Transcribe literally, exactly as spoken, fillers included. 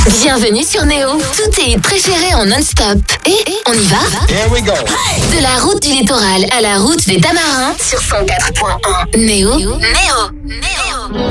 Bienvenue sur Néo. Tous tes hits préférés en non-stop. Et on y va? Here we go. De la route du littoral à la route des Tamarins sur cent quatre point un. Néo. Néo. Néo.